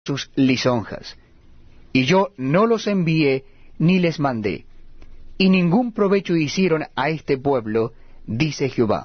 sus lisonjas. Y yo no los envié ni les mandé, y ningún provecho hicieron a este pueblo, dice Jehová.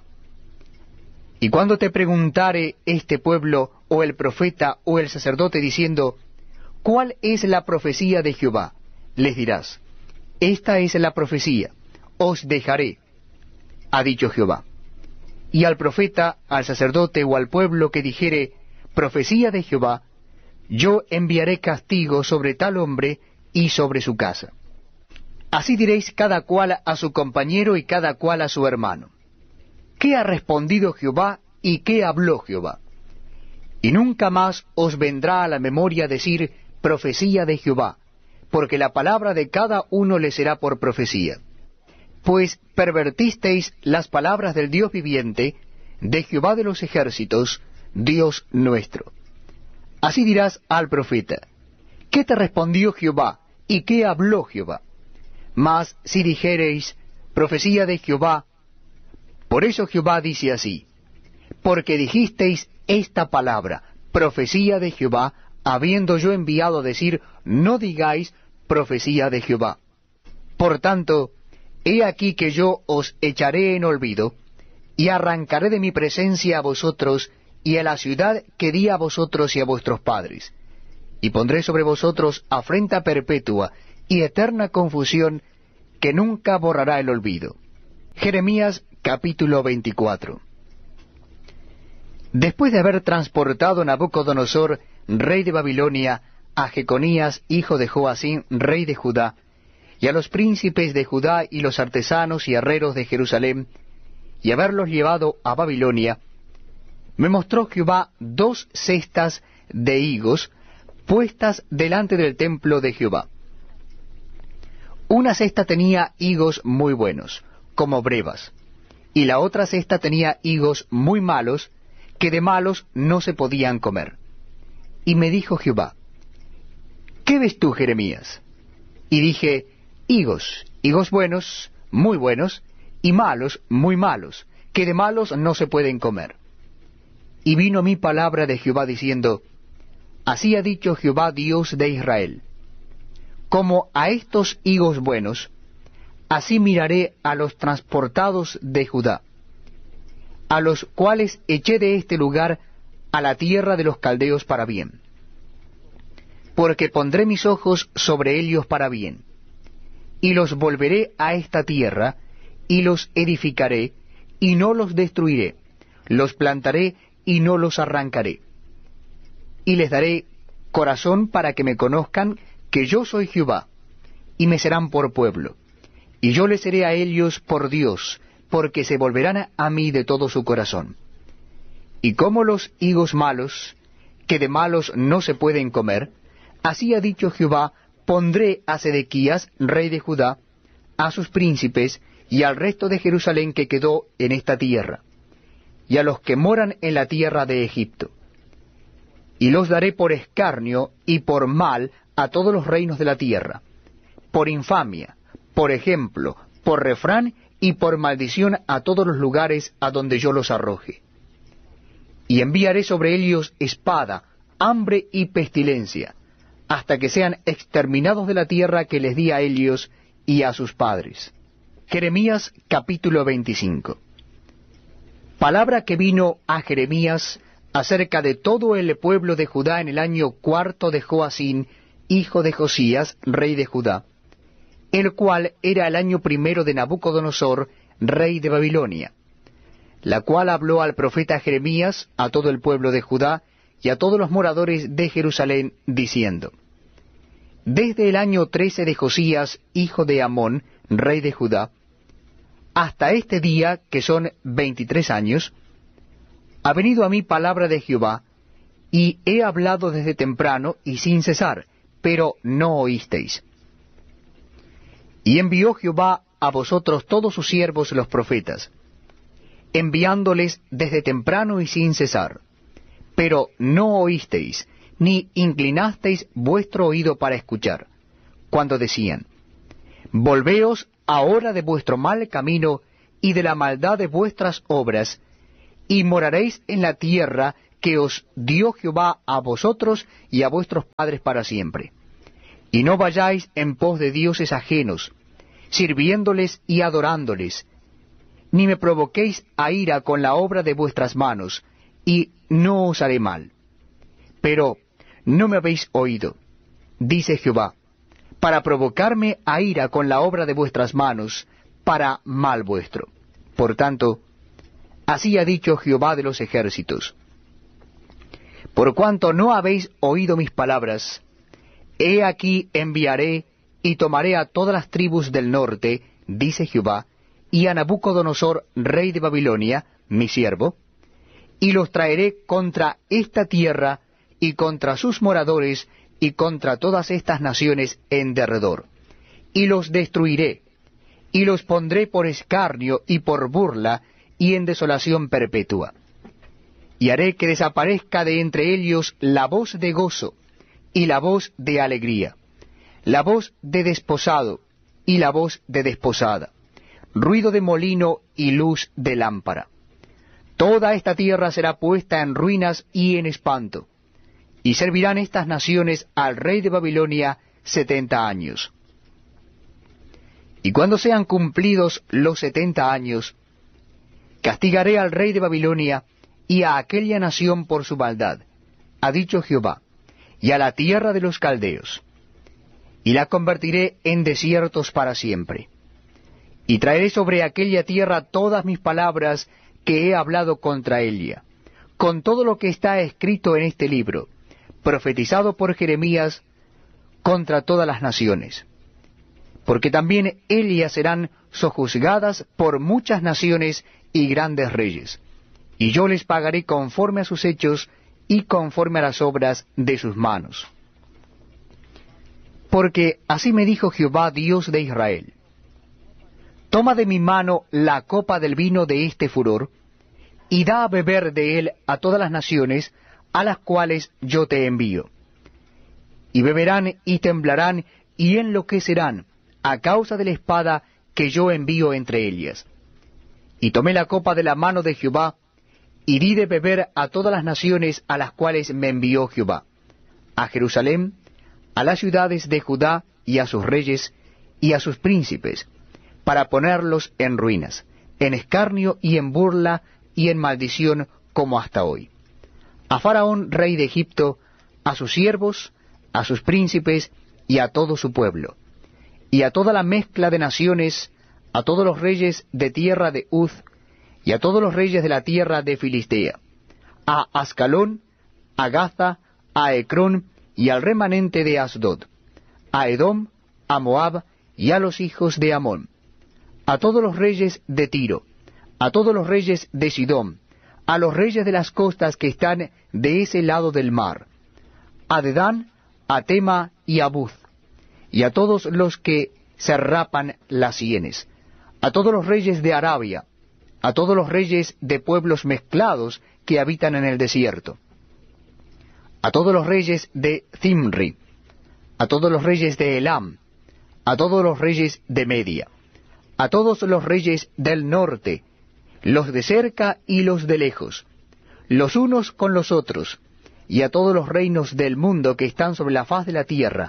Y cuando te preguntare este pueblo, o el profeta, o el sacerdote, diciendo, ¿cuál es la profecía de Jehová?, les dirás, esta es la profecía, os dejaré, ha dicho Jehová. Y al profeta, al sacerdote o al pueblo que dijere, profecía de Jehová, yo enviaré castigo sobre tal hombre y sobre su casa. Así diréis cada cual a su compañero y cada cual a su hermano. ¿Qué ha respondido Jehová y qué habló Jehová? Y nunca más os vendrá a la memoria decir profecía de Jehová, porque la palabra de cada uno le será por profecía. Pues pervertisteis las palabras del Dios viviente, de Jehová de los ejércitos, Dios nuestro. Así dirás al profeta, ¿qué te respondió Jehová y qué habló Jehová? Mas si dijereis, profecía de Jehová, por eso Jehová dice así, porque dijisteis esta palabra, profecía de Jehová, habiendo yo enviado a decir, no digáis profecía de Jehová. Por tanto, he aquí que yo os echaré en olvido, y arrancaré de mi presencia a vosotros, y a la ciudad que di a vosotros y a vuestros padres, y pondré sobre vosotros afrenta perpetua y eterna confusión que nunca borrará el olvido. Jeremías capítulo 24. Después de haber transportado Nabucodonosor, rey de Babilonia, a Jeconías, hijo de Joacim, rey de Judá, y a los príncipes de Judá y los artesanos y herreros de Jerusalén, y haberlos llevado a Babilonia, me mostró Jehová 2 cestas de higos puestas delante del templo de Jehová. Una cesta tenía higos muy buenos, como brevas, y la otra cesta tenía higos muy malos, que de malos no se podían comer. Y me dijo Jehová, ¿qué ves tú, Jeremías? Y dije, higos buenos, muy buenos, y malos, muy malos, que de malos no se pueden comer. Y vino mi palabra de Jehová diciendo, así ha dicho Jehová Dios de Israel, como a estos higos buenos, así miraré a los transportados de Judá, a los cuales eché de este lugar a la tierra de los caldeos para bien. Porque pondré mis ojos sobre ellos para bien, y los volveré a esta tierra, y los edificaré, y no los destruiré, los plantaré, y no los arrancaré. Y les daré corazón para que me conozcan que yo soy Jehová, y me serán por pueblo, y yo les seré a ellos por Dios, porque se volverán a mí de todo su corazón. Y como los higos malos, que de malos no se pueden comer, así ha dicho Jehová, pondré a Sedequías, rey de Judá, a sus príncipes, y al resto de Jerusalén que quedó en esta tierra, y a los que moran en la tierra de Egipto. Y los daré por escarnio y por mal a todos los reinos de la tierra, por infamia, por ejemplo, por refrán y por maldición a todos los lugares a donde yo los arroje. Y enviaré sobre ellos espada, hambre y pestilencia, hasta que sean exterminados de la tierra que les di a ellos y a sus padres. Jeremías capítulo 25. Palabra que vino a Jeremías acerca de todo el pueblo de Judá en el año 4 de Joacim, hijo de Josías, rey de Judá, el cual era el año 1 de Nabucodonosor, rey de Babilonia, la cual habló al profeta Jeremías, a todo el pueblo de Judá, y a todos los moradores de Jerusalén, diciendo, desde el año 13 de Josías, hijo de Amón, rey de Judá, hasta este día, que son 23 años, ha venido a mí palabra de Jehová, y he hablado desde temprano y sin cesar, pero no oísteis. Y envió Jehová a vosotros todos sus siervos los profetas, enviándoles desde temprano y sin cesar, pero no oísteis, ni inclinasteis vuestro oído para escuchar, cuando decían, volveos ahora de vuestro mal camino y de la maldad de vuestras obras, y moraréis en la tierra que os dio Jehová a vosotros y a vuestros padres para siempre. Y no vayáis en pos de dioses ajenos, sirviéndoles y adorándoles, ni me provoquéis a ira con la obra de vuestras manos, y no os haré mal. Pero no me habéis oído, dice Jehová, para provocarme a ira con la obra de vuestras manos, para mal vuestro. Por tanto, así ha dicho Jehová de los ejércitos: por cuanto no habéis oído mis palabras, he aquí enviaré y tomaré a todas las tribus del norte, dice Jehová, y a Nabucodonosor, rey de Babilonia, mi siervo, y los traeré contra esta tierra, y contra sus moradores, y contra todas estas naciones en derredor, y los destruiré, y los pondré por escarnio y por burla, y en desolación perpetua. Y haré que desaparezca de entre ellos la voz de gozo, y la voz de alegría, la voz de desposado, y la voz de desposada, ruido de molino y luz de lámpara. Toda esta tierra será puesta en ruinas y en espanto, y servirán estas naciones al rey de Babilonia 70 años. Y cuando sean cumplidos los 70 años, castigaré al rey de Babilonia y a aquella nación por su maldad, ha dicho Jehová, y a la tierra de los caldeos, y la convertiré en desiertos para siempre. Y traeré sobre aquella tierra todas mis palabras que he hablado contra ella, con todo lo que está escrito en este libro, profetizado por Jeremías contra todas las naciones. Porque también ellas serán sojuzgadas por muchas naciones y grandes reyes, y yo les pagaré conforme a sus hechos y conforme a las obras de sus manos. Porque así me dijo Jehová, Dios de Israel: toma de mi mano la copa del vino de este furor, y da a beber de él a todas las naciones a las cuales yo te envío. Y beberán y temblarán y enloquecerán a causa de la espada que yo envío entre ellas. Y tomé la copa de la mano de Jehová, y di de beber a todas las naciones a las cuales me envió Jehová, a Jerusalén, a las ciudades de Judá y a sus reyes y a sus príncipes, para ponerlos en ruinas, en escarnio y en burla y en maldición, como hasta hoy. A Faraón, rey de Egipto, a sus siervos, a sus príncipes y a todo su pueblo, y a toda la mezcla de naciones, a todos los reyes de tierra de Uz, y a todos los reyes de la tierra de Filistea, a Ascalón, a Gaza, a Ecrón, y al remanente de Asdod, a Edom, a Moab, y a los hijos de Amón, a todos los reyes de Tiro, a todos los reyes de Sidón, a los reyes de las costas que están de ese lado del mar, a Dedán, a Tema y a Buz, y a todos los que se rapan las sienes, a todos los reyes de Arabia, a todos los reyes de pueblos mezclados que habitan en el desierto, a todos los reyes de Zimri, a todos los reyes de Elam, a todos los reyes de Media, a todos los reyes del norte, los de cerca y los de lejos, los unos con los otros, y a todos los reinos del mundo que están sobre la faz de la tierra.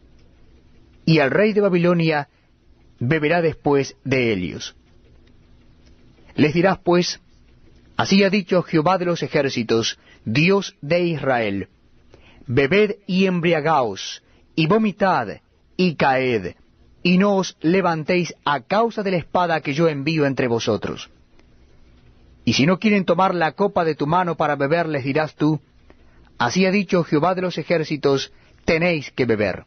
Y al rey de Babilonia beberá después de ellos. Les dirás pues: así ha dicho Jehová de los ejércitos, Dios de Israel: bebed y embriagaos, y vomitad, y caed, y no os levantéis a causa de la espada que yo envío entre vosotros. Y si no quieren tomar la copa de tu mano para beber, les dirás tú: así ha dicho Jehová de los ejércitos, tenéis que beber.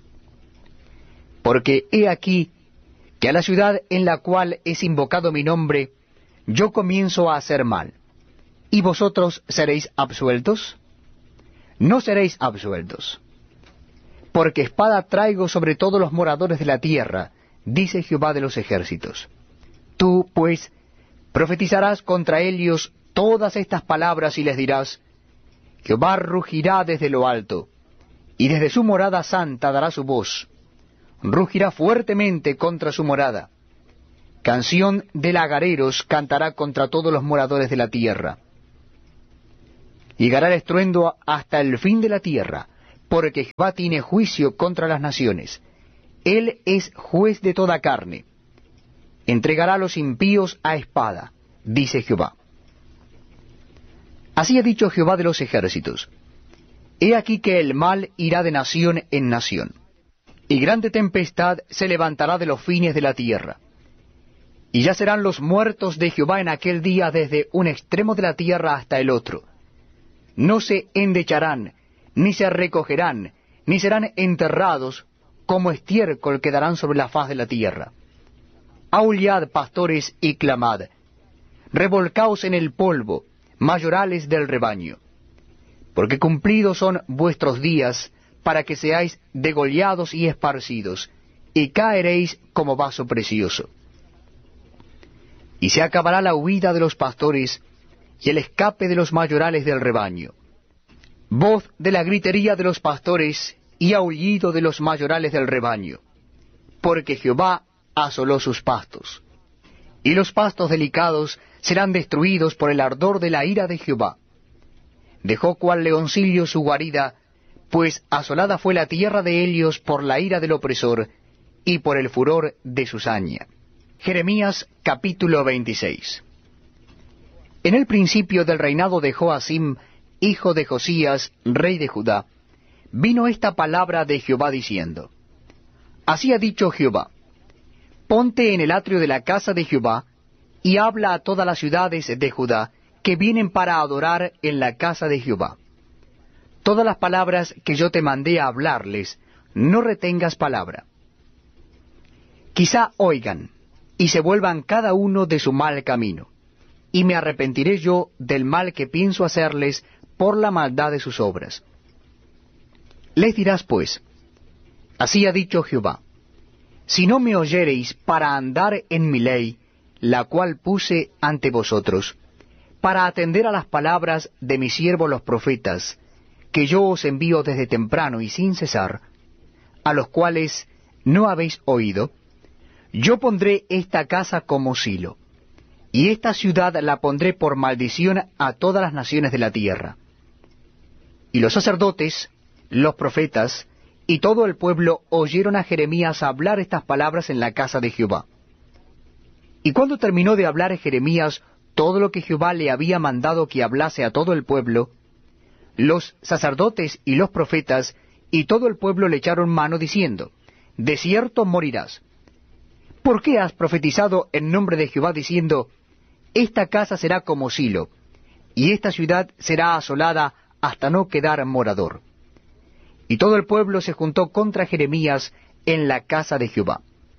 Porque he aquí que a la ciudad en la cual es invocado mi nombre, yo comienzo a hacer mal. ¿Y vosotros seréis absueltos? No seréis absueltos. Porque espada traigo sobre todos los moradores de la tierra, dice Jehová de los ejércitos. Tú, pues, profetizarás contra ellos todas estas palabras y les dirás: Jehová rugirá desde lo alto, y desde su morada santa dará su voz. Rugirá fuertemente contra su morada. Canción de lagareros cantará contra todos los moradores de la tierra. Llegará el estruendo hasta el fin de la tierra, porque Jehová tiene juicio contra las naciones. Él es juez de toda carne. Entregará a los impíos a espada, dice Jehová. Así ha dicho Jehová de los ejércitos. He aquí que el mal irá de nación en nación, y grande tempestad se levantará de los fines de la tierra. Y ya serán los muertos de Jehová en aquel día desde un extremo de la tierra hasta el otro. No se endecharán, ni se recogerán, ni serán enterrados, como estiércol quedarán sobre la faz de la tierra. Aullad, pastores, y clamad. Revolcaos en el polvo, mayorales del rebaño. Porque cumplidos son vuestros días, para que seáis degollados y esparcidos, y caeréis como vaso precioso. Y se acabará la huida de los pastores, y el escape de los mayorales del rebaño. Voz de la gritería de los pastores, y aullido de los mayorales del rebaño. Porque Jehová asoló sus pastos. Y los pastos delicados serán destruidos por el ardor de la ira de Jehová. Dejó cual leoncillo su guarida, pues asolada fue la tierra de ellos por la ira del opresor, y por el furor de su saña. Jeremías capítulo 26. En el principio del reinado de Joacim, hijo de Josías, rey de Judá, vino esta palabra de Jehová diciendo: Así ha dicho Jehová: Ponte en el atrio de la casa de Jehová, y habla a todas las ciudades de Judá, que vienen para adorar en la casa de Jehová. Todas las palabras que yo te mandé a hablarles, no retengas palabra. Quizá oigan, y se vuelvan cada uno de su mal camino, y me arrepentiré yo del mal que pienso hacerles por la maldad de sus obras. Les dirás pues: Así ha dicho Jehová: Si no me oyereis para andar en mi ley, la cual puse ante vosotros, para atender a las palabras de mis siervos los profetas, que yo os envío desde temprano y sin cesar, a los cuales no habéis oído, yo pondré esta casa como silo, y esta ciudad la pondré por maldición a todas las naciones de la tierra. Y los sacerdotes, los profetas, y todo el pueblo oyeron a Jeremías hablar estas palabras en la casa de Jehová. Y cuando terminó de hablar Jeremías todo lo que Jehová le había mandado que hablase a todo el pueblo, los sacerdotes y los profetas y todo el pueblo le echaron mano diciendo: De cierto morirás. ¿Por qué has profetizado en nombre de Jehová diciendo: Esta casa será como Silo, y esta ciudad será asolada hasta no quedar morador? Y todo el pueblo se juntó contra Jeremías en la casa de Jehová.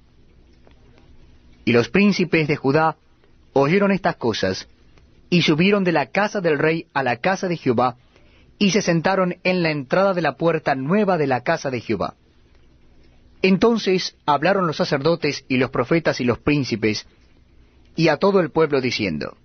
Y los príncipes de Judá oyeron estas cosas, y subieron de la casa del rey a la casa de Jehová, y se sentaron en la entrada de la puerta nueva de la casa de Jehová. Entonces hablaron los sacerdotes y los profetas y los príncipes, y a todo el pueblo diciendo: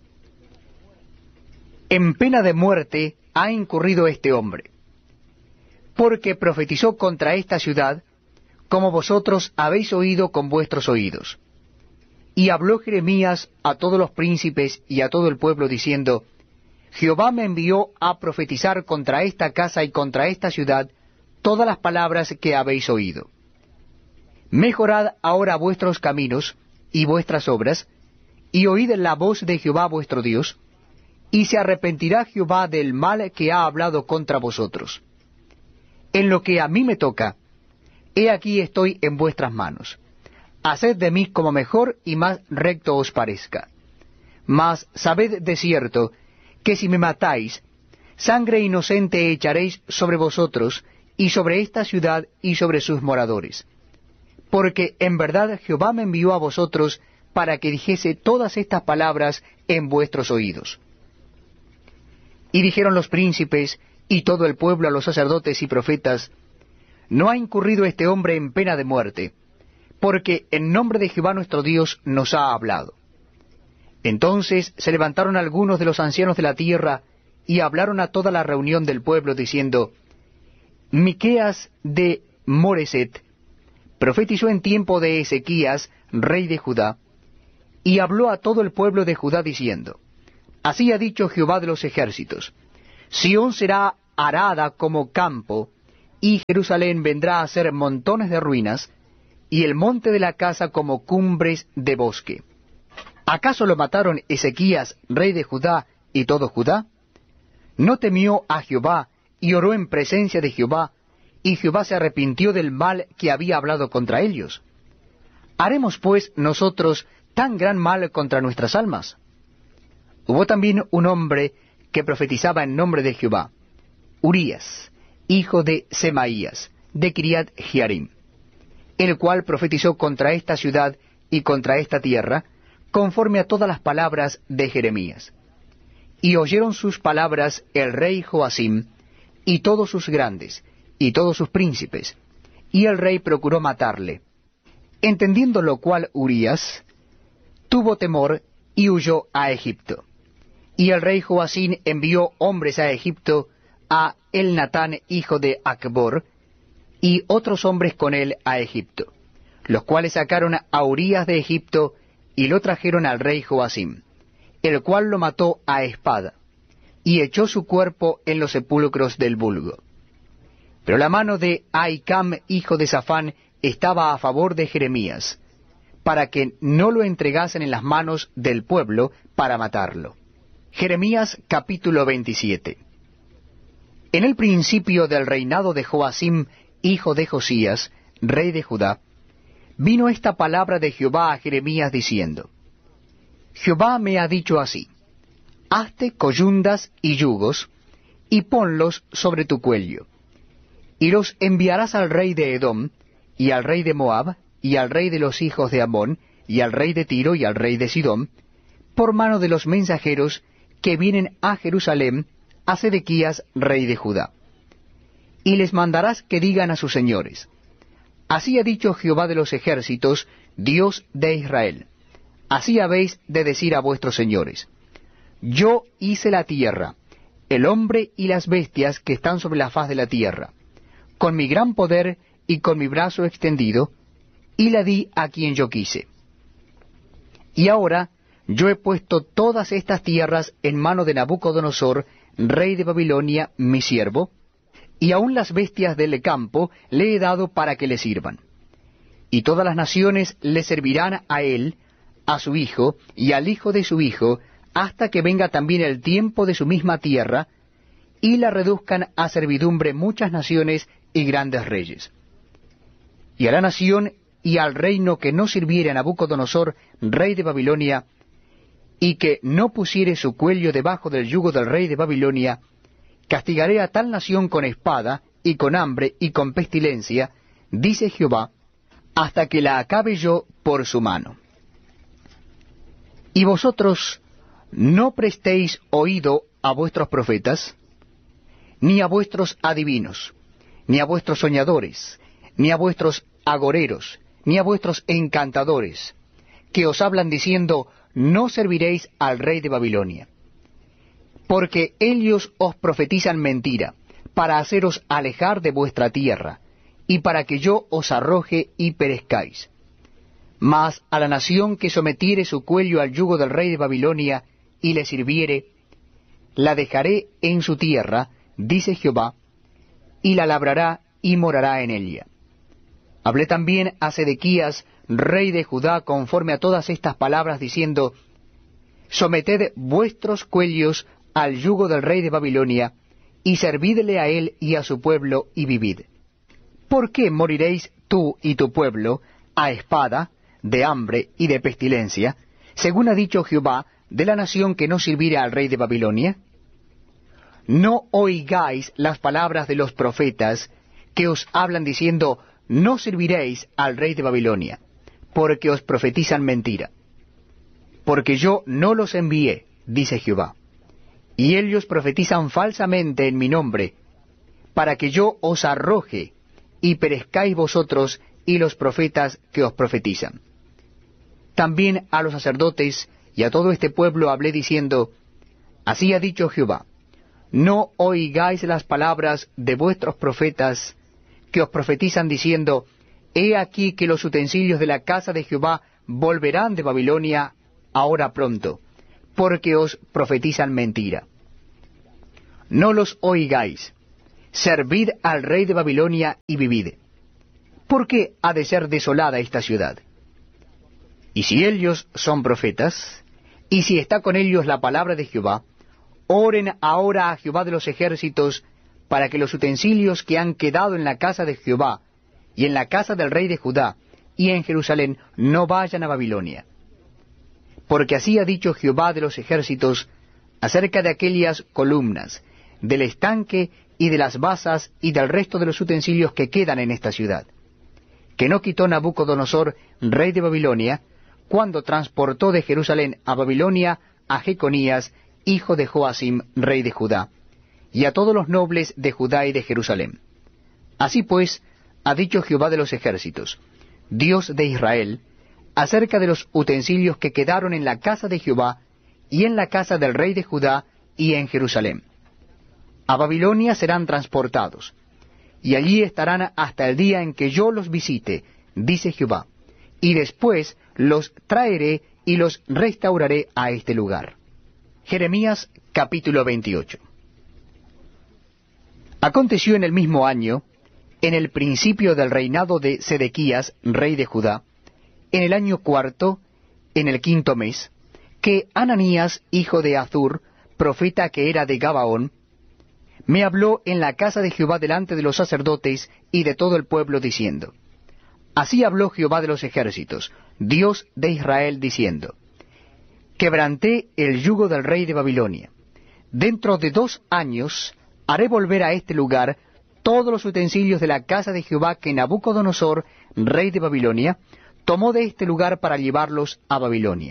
En pena de muerte ha incurrido este hombre, porque profetizó contra esta ciudad, como vosotros habéis oído con vuestros oídos. Y habló Jeremías a todos los príncipes y a todo el pueblo, diciendo: Jehová me envió a profetizar contra esta casa y contra esta ciudad todas las palabras que habéis oído. Mejorad ahora vuestros caminos y vuestras obras, y oíd la voz de Jehová vuestro Dios, y se arrepentirá Jehová del mal que ha hablado contra vosotros. En lo que a mí me toca, he aquí estoy en vuestras manos. Haced de mí como mejor y más recto os parezca. Mas sabed de cierto que si me matáis, sangre inocente echaréis sobre vosotros, y sobre esta ciudad y sobre sus moradores. Porque en verdad Jehová me envió a vosotros para que dijese todas estas palabras en vuestros oídos. Y dijeron los príncipes y todo el pueblo a los sacerdotes y profetas: No ha incurrido este hombre en pena de muerte, porque en nombre de Jehová nuestro Dios nos ha hablado. Entonces se levantaron algunos de los ancianos de la tierra y hablaron a toda la reunión del pueblo, diciendo: Miqueas de Moreset profetizó en tiempo de Ezequías, rey de Judá, y habló a todo el pueblo de Judá diciendo: Así ha dicho Jehová de los ejércitos: Sión será arada como campo, y Jerusalén vendrá a ser montones de ruinas, y el monte de la casa como cumbres de bosque. ¿Acaso lo mataron Ezequías, rey de Judá, y todo Judá? ¿No temió a Jehová, y oró en presencia de Jehová, y Jehová se arrepintió del mal que había hablado contra ellos? ¿Haremos pues nosotros tan gran mal contra nuestras almas? Hubo también un hombre que profetizaba en nombre de Jehová, Urías, hijo de Semaías, de Kiriat Jearim, el cual profetizó contra esta ciudad y contra esta tierra, conforme a todas las palabras de Jeremías. Y oyeron sus palabras el rey Joacim, y todos sus grandes, y todos sus príncipes, y el rey procuró matarle. Entendiendo lo cual Urías tuvo temor y huyó a Egipto. Y el rey Joacim envió hombres a Egipto, a Elnatán, hijo de Acbor, y otros hombres con él a Egipto, los cuales sacaron a Urías de Egipto, y lo trajeron al rey Joacim, el cual lo mató a espada, y echó su cuerpo en los sepulcros del vulgo. Pero la mano de Ahicam, hijo de Safán, estaba a favor de Jeremías, para que no lo entregasen en las manos del pueblo para matarlo. Jeremías capítulo 27. En el principio del reinado de Joacim, hijo de Josías, rey de Judá, vino esta palabra de Jehová a Jeremías diciendo: Jehová me ha dicho así: hazte coyundas y yugos, y ponlos sobre tu cuello, y los enviarás al rey de Edom, y al rey de Moab, y al rey de los hijos de Amón, y al rey de Tiro, y al rey de Sidón, por mano de los mensajeros que vienen a Jerusalén, a Sedequías, rey de Judá. Y les mandarás que digan a sus señores: así ha dicho Jehová de los ejércitos, Dios de Israel. Así habéis de decir a vuestros señores: yo hice la tierra, el hombre y las bestias que están sobre la faz de la tierra, con mi gran poder y con mi brazo extendido, y la di a quien yo quise. Y ahora yo he puesto todas estas tierras en mano de Nabucodonosor, rey de Babilonia, mi siervo, y aun las bestias del campo le he dado para que le sirvan. Y todas las naciones le servirán a él, a su hijo y al hijo de su hijo, hasta que venga también el tiempo de su misma tierra, y la reduzcan a servidumbre muchas naciones y grandes reyes. Y a la nación y al reino que no sirviere a Nabucodonosor, rey de Babilonia, y que no pusiere su cuello debajo del yugo del rey de Babilonia, castigaré a tal nación con espada, y con hambre, y con pestilencia, dice Jehová, hasta que la acabe yo por su mano. Y vosotros no prestéis oído a vuestros profetas, ni a vuestros adivinos, ni a vuestros soñadores, ni a vuestros agoreros, ni a vuestros encantadores, que os hablan diciendo: no serviréis al rey de Babilonia. Porque ellos os profetizan mentira, para haceros alejar de vuestra tierra, y para que yo os arroje y perezcáis. Mas a la nación que sometiere su cuello al yugo del rey de Babilonia, y le sirviere, la dejaré en su tierra, dice Jehová, y la labrará y morará en ella. Hablé también a Sedequías, rey de Judá, conforme a todas estas palabras, diciendo: someted vuestros cuellos al yugo del rey de Babilonia, y servidle a él y a su pueblo, y vivid. ¿Por qué moriréis tú y tu pueblo a espada, de hambre y de pestilencia, según ha dicho Jehová, de la nación que no sirviere al rey de Babilonia? No oigáis las palabras de los profetas que os hablan diciendo: no serviréis al rey de Babilonia, porque os profetizan mentira. Porque yo no los envié, dice Jehová, y ellos profetizan falsamente en mi nombre, para que yo os arroje, y perezcáis vosotros y los profetas que os profetizan. También a los sacerdotes y a todo este pueblo hablé diciendo: así ha dicho Jehová, no oigáis las palabras de vuestros profetas que os profetizan diciendo: he aquí que los utensilios de la casa de Jehová volverán de Babilonia ahora pronto, porque os profetizan mentira. no los oigáis. Servid al rey de Babilonia y vivid. ¿Por qué ha de ser desolada esta ciudad? Y si ellos son profetas, y si está con ellos la palabra de Jehová, oren ahora a Jehová de los ejércitos, para que los utensilios que han quedado en la casa de Jehová, y en la casa del rey de Judá, y en Jerusalén, no vayan a Babilonia. Porque así ha dicho Jehová de los ejércitos, acerca de aquellas columnas, del estanque y de las basas y del resto de los utensilios que quedan en esta ciudad, que no quitó Nabucodonosor, rey de Babilonia, cuando transportó de Jerusalén a Babilonia a Jeconías, hijo de Joacim, rey de Judá, y a todos los nobles de Judá y de Jerusalén. Así pues, ha dicho Jehová de los ejércitos, Dios de Israel, acerca de los utensilios que quedaron en la casa de Jehová, y en la casa del rey de Judá, y en Jerusalén. A Babilonia serán transportados, y allí estarán hasta el día en que yo los visite, dice Jehová, y después los traeré y los restauraré a este lugar. Jeremías capítulo 28. Aconteció en el mismo año, en el principio del reinado de Sedequías, rey de Judá, en el año cuarto, en el quinto mes, que Ananías, hijo de Azur, profeta que era de Gabaón, me habló en la casa de Jehová delante de los sacerdotes y de todo el pueblo, diciendo, Así habló Jehová de los ejércitos, Dios de Israel, diciendo, Quebranté el yugo del rey de Babilonia. Dentro de 2 años haré volver a este lugar todos los utensilios de la casa de Jehová que Nabucodonosor, rey de Babilonia, tomó de este lugar para llevarlos a Babilonia.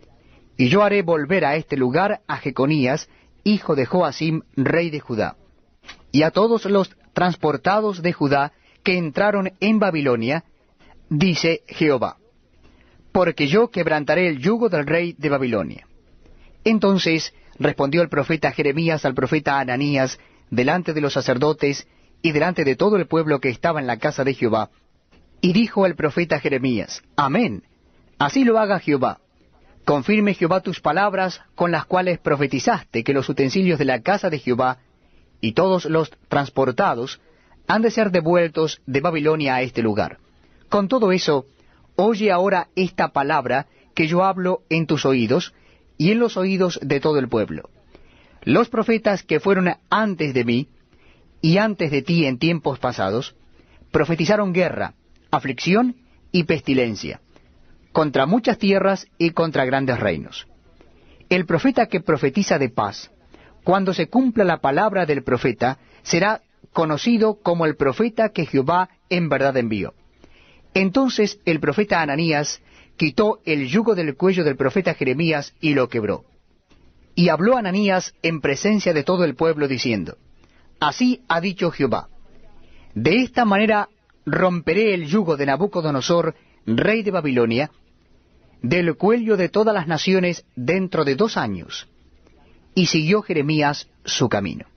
Y yo haré volver a este lugar a Jeconías, hijo de Joacim, rey de Judá, y a todos los transportados de Judá que entraron en Babilonia, dice Jehová, porque yo quebrantaré el yugo del rey de Babilonia. Entonces respondió el profeta Jeremías al profeta Ananías delante de los sacerdotes y delante de todo el pueblo que estaba en la casa de Jehová, y dijo el profeta Jeremías, Amén, así lo haga Jehová. Confirme Jehová tus palabras con las cuales profetizaste que los utensilios de la casa de Jehová y todos los transportados han de ser devueltos de Babilonia a este lugar. Con todo eso, oye ahora esta palabra que yo hablo en tus oídos y en los oídos de todo el pueblo. Los profetas que fueron antes de mí y antes de ti en tiempos pasados, profetizaron guerra, aflicción y pestilencia, contra muchas tierras y contra grandes reinos. El profeta que profetiza de paz, cuando se cumpla la palabra del profeta, será conocido como el profeta que Jehová en verdad envió. Entonces el profeta Ananías quitó el yugo del cuello del profeta Jeremías y lo quebró. Y habló Ananías en presencia de todo el pueblo diciendo, Así ha dicho Jehová, de esta manera romperé el yugo de Nabucodonosor, rey de Babilonia, del cuello de todas las naciones dentro de 2 años. Y siguió Jeremías su camino.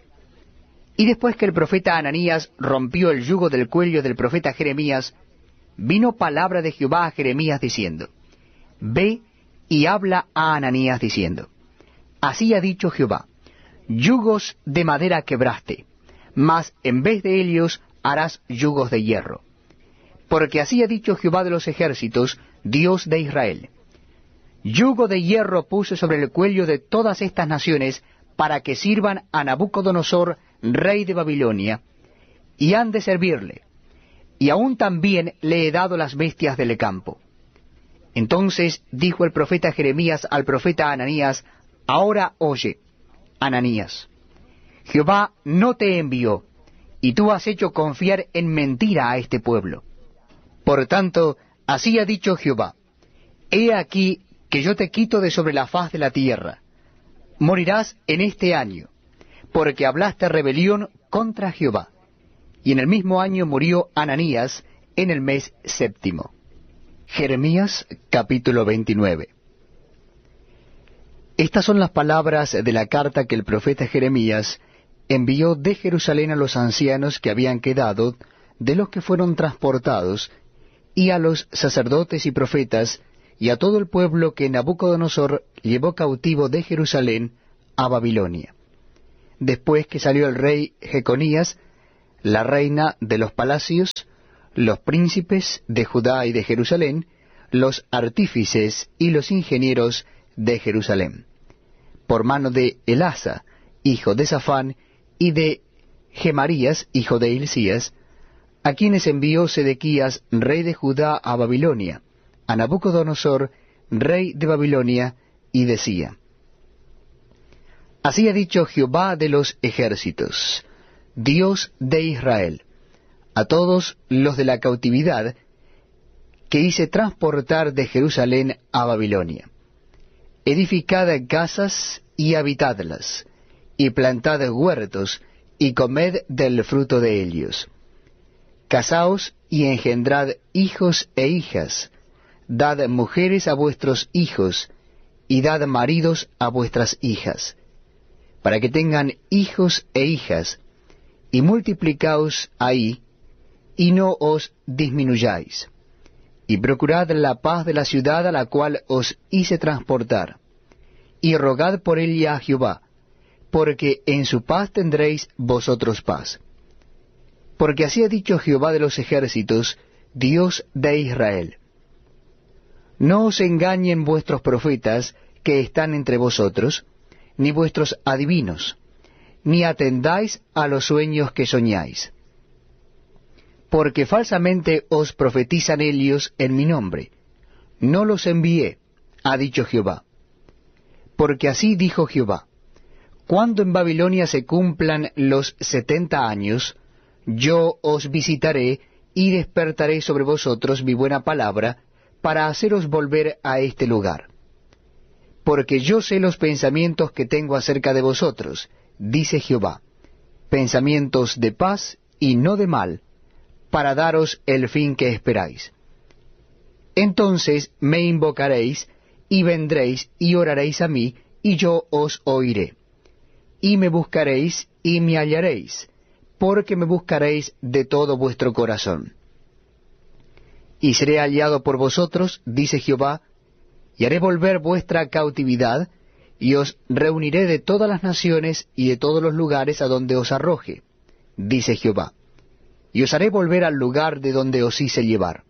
Y después que el profeta Ananías rompió el yugo del cuello del profeta Jeremías, vino palabra de Jehová a Jeremías diciendo, Ve y habla a Ananías diciendo, Así ha dicho Jehová, yugos de madera quebraste, mas en vez de ellos harás yugos de hierro. Porque así ha dicho Jehová de los ejércitos, Dios de Israel, yugo de hierro puse sobre el cuello de todas estas naciones para que sirvan a Nabucodonosor, rey de Babilonia, y han de servirle, y aún también le he dado las bestias del campo. Entonces dijo el profeta Jeremías al profeta Ananías, Ahora oye, Ananías, Jehová no te envió, y tú has hecho confiar en mentira a este pueblo. Por tanto, así ha dicho Jehová, He aquí que yo te quito de sobre la faz de la tierra. Morirás en este año, porque hablaste rebelión contra Jehová. Y en el mismo año murió Ananías en el mes 7. Jeremías capítulo 29. Estas son las palabras de la carta que el profeta Jeremías envió de Jerusalén a los ancianos que habían quedado, de los que fueron transportados, y a los sacerdotes y profetas, y a todo el pueblo que Nabucodonosor llevó cautivo de Jerusalén a Babilonia. después que salió el rey Jeconías, la reina de los palacios, los príncipes de Judá y de Jerusalén, los artífices y los ingenieros de Jerusalén, por mano de Elasa, hijo de Safán, y de Gemarías, hijo de Hilcías, a quienes envió Sedequías, rey de Judá, a Babilonia, a Nabucodonosor, rey de Babilonia, y decía: Así ha dicho Jehová de los ejércitos, Dios de Israel, a todos los de la cautividad que hice transportar de Jerusalén a Babilonia: edificad casas y habitadlas, y plantad huertos, y comed del fruto de ellos. Casaos y engendrad hijos e hijas, dad mujeres a vuestros hijos, y dad maridos a vuestras hijas, para que tengan hijos e hijas, y multiplicaos ahí, y no os disminuyáis. Y procurad la paz de la ciudad a la cual os hice transportar, y rogad por ella a Jehová, porque en su paz tendréis vosotros paz. Porque así ha dicho Jehová de los ejércitos, Dios de Israel: No os engañen vuestros profetas que están entre vosotros, ni vuestros adivinos, ni atendáis a los sueños que soñáis. Porque falsamente os profetizan ellos en mi nombre. No los envié, ha dicho Jehová. Porque así dijo Jehová: Cuando en Babilonia se cumplan los 70 años, yo os visitaré y despertaré sobre vosotros mi buena palabra, para haceros volver a este lugar. Porque yo sé los pensamientos que tengo acerca de vosotros, dice Jehová, pensamientos de paz y no de mal, para daros el fin que esperáis. Entonces me invocaréis, y vendréis y oraréis a mí, y yo os oiré. Y me buscaréis, y me hallaréis, porque me buscaréis de todo vuestro corazón. Y seré hallado por vosotros, dice Jehová, y haré volver vuestra cautividad, y os reuniré de todas las naciones y de todos los lugares a donde os arroje, dice Jehová, y os haré volver al lugar de donde os hice llevar.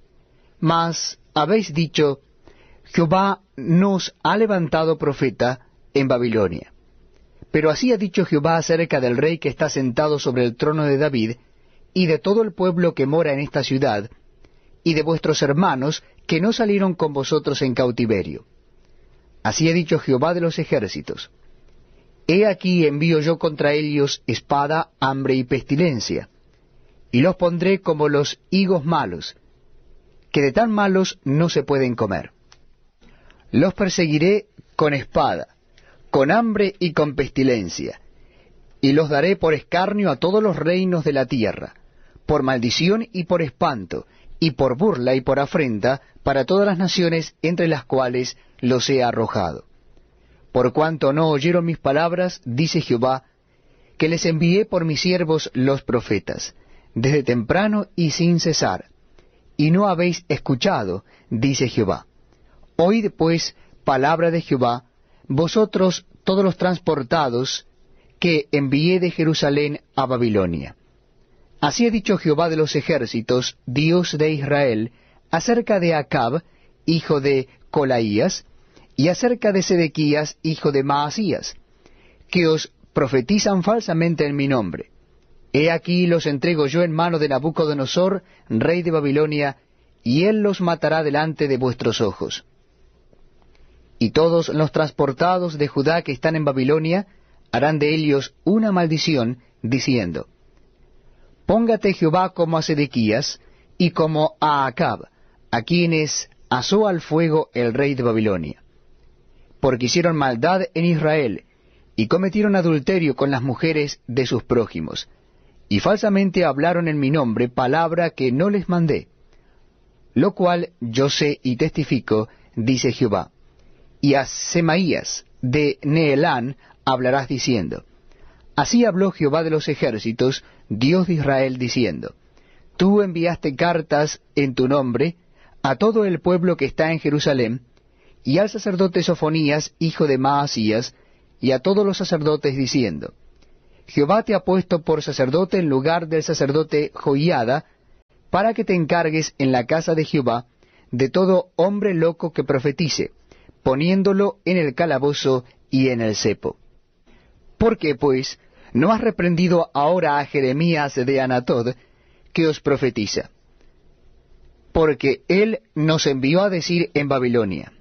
Mas habéis dicho: Jehová nos ha levantado profeta en Babilonia. Pero así ha dicho Jehová acerca del rey que está sentado sobre el trono de David, y de todo el pueblo que mora en esta ciudad, y de vuestros hermanos que no salieron con vosotros en cautiverio. Así ha dicho Jehová de los ejércitos: He aquí envío yo contra ellos espada, hambre y pestilencia, y los pondré como los higos malos, que de tan malos no se pueden comer. Los perseguiré con espada, con hambre y con pestilencia, y los daré por escarnio a todos los reinos de la tierra, por maldición y por espanto, y por burla y por afrenta para todas las naciones entre las cuales los he arrojado. Por cuanto no oyeron mis palabras, dice Jehová, que les envié por mis siervos los profetas, desde temprano y sin cesar, y no habéis escuchado, dice Jehová. Oíd pues palabra de Jehová, vosotros todos los transportados que envié de Jerusalén a Babilonia. Así ha dicho Jehová de los ejércitos, Dios de Israel, acerca de Acab, hijo de Colaías, y acerca de Sedequías, hijo de Maasías, que os profetizan falsamente en mi nombre. He aquí los entrego yo en mano de Nabucodonosor, rey de Babilonia, y él los matará delante de vuestros ojos. Y todos los transportados de Judá que están en Babilonia harán de ellos una maldición, diciendo: Póngate Jehová como a Sedequías y como a Acab, a quienes asó al fuego el rey de Babilonia. Porque hicieron maldad en Israel, y cometieron adulterio con las mujeres de sus prójimos, y falsamente hablaron en mi nombre palabra que no les mandé. Lo cual yo sé y testifico, dice Jehová. Y a Semaías de Neelán hablarás diciendo: Así habló Jehová de los ejércitos, Dios de Israel, diciendo: Tú enviaste cartas en tu nombre a todo el pueblo que está en Jerusalén, y al sacerdote Sofonías, hijo de Maasías, y a todos los sacerdotes, diciendo: Jehová te ha puesto por sacerdote en lugar del sacerdote Joiada, para que te encargues en la casa de Jehová de todo hombre loco que profetice, poniéndolo en el calabozo y en el cepo. ¿Por qué, pues, no has reprendido ahora a Jeremías de Anatod, que os profetiza? Porque él nos envió a decir en Babilonia: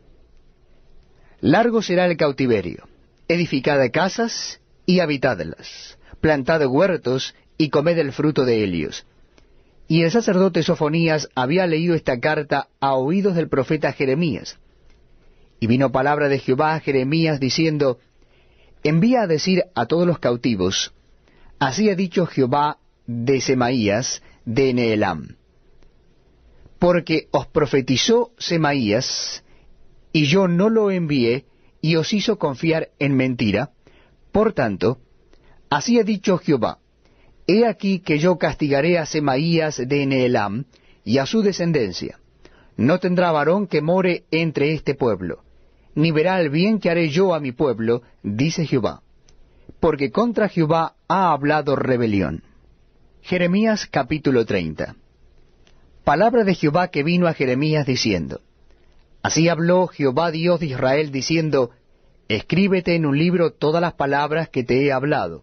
largo será el cautiverio, edificad casas y habitadlas, plantad huertos y comed el fruto de ellos. Y el sacerdote Sofonías había leído esta carta a oídos del profeta Jeremías. Y vino palabra de Jehová a Jeremías diciendo: envía a decir a todos los cautivos, así ha dicho Jehová de Semaías de Nehelam. Porque os profetizó Semaías, y yo no lo envié, y os hizo confiar en mentira. Por tanto, así ha dicho Jehová: he aquí que yo castigaré a Semaías de Nehelam y a su descendencia. No tendrá varón que more entre este pueblo, ni verá el bien que haré yo a mi pueblo, dice Jehová. Porque contra Jehová ha hablado rebelión. Jeremías capítulo 30. Palabra de Jehová que vino a Jeremías diciendo: así habló Jehová Dios de Israel diciendo: escríbete en un libro todas las palabras que te he hablado.